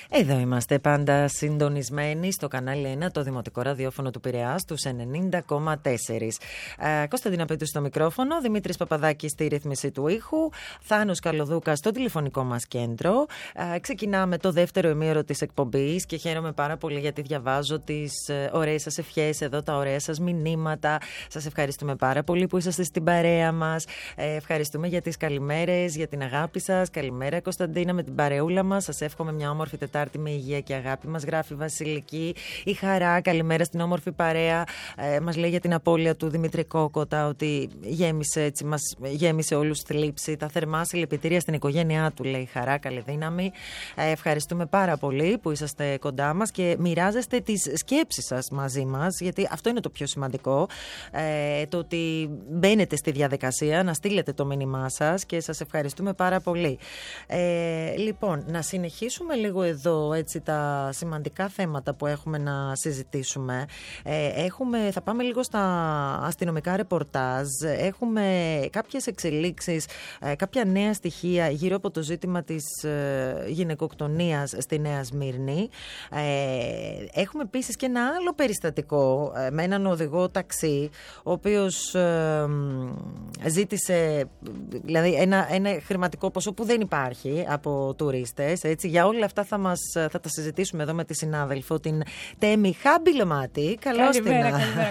Εδώ είμαστε πάντα συντονισμένοι στο κανάλι 1, το Δημοτικό Ραδιόφωνο του Πειραιά, στους 90,4. Κωνσταντίνα Πέτου στο μικρόφωνο, Δημήτρης Παπαδάκης στη ρύθμιση του ήχου, Θάνος Καλοδούκας στο τηλεφωνικό μας κέντρο. Ξεκινάμε το δεύτερο ημίωρο της εκπομπής και χαίρομαι πάρα πολύ γιατί διαβάζω τις ωραίες σας ευχές εδώ, τα ωραία σας μηνύματα. Σας ευχαριστούμε πάρα πολύ που είσαστε στην παρέα μας. Ευχαριστούμε για τις καλημέρες, για την αγάπη σας. Καλημέρα Κωνσταντίνα με την παρεούλα μας. Σας εύχομαι μια όμορφη Τετάρτη με υγεία και αγάπη. Μας γράφει η Βασιλική. Η Χαρά, καλημέρα στην όμορφη παρέα. Μας λέει για την απώλεια του Δημήτρη Κόκοτα ότι γέμισε, έτσι, μας γέμισε όλους θλίψη. Τα θερμά συλληπιτήρια στην οικογένειά του, λέει η Χαρά. Καλή δύναμη. Ευχαριστούμε πάρα πολύ που είσαστε κοντά μας και μοιράζεστε τις σκέψεις σας μαζί μας, γιατί αυτό είναι το πιο σημαντικό. Το ότι μπαίνετε στη διαδικασία να στείλετε το μήνυμά σας και σας ευχαριστούμε πάρα πολύ. Λοιπόν, να συνεχίσουμε λίγο εδώ έτσι, τα σημαντικά θέματα που έχουμε να συζητήσουμε. Θα πάμε λίγο στα αστυνομικά ρεπορτάζ. Έχουμε κάποιες εξελίξεις, κάποια νέα στοιχεία γύρω από το ζήτημα της γυναικοκτονίας στη Νέα Σμύρνη. Έχουμε επίσης και ένα άλλο περιστατικό με έναν οδηγό ταξί, ο οποίος ζήτησε δηλαδή ένα χρηματικό ποσό που δεν υπάρχει από τουρίστες. Έτσι. Για όλα αυτά θα τα συζητήσουμε εδώ με τη συνάδελφο, την Τέμη Χάμπιλωμάτη. Καλώς την. Καλημέρα